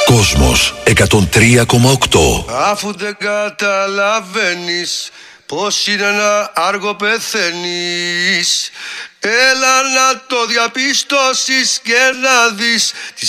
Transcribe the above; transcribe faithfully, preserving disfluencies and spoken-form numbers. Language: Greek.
Κόσμος εκατόν τρία κόμμα οκτώ. Αφού δεν καταλαβαίνεις πως είναι ένα άργο πεθαίνεις, έλα να το διαπιστώσεις και να δεις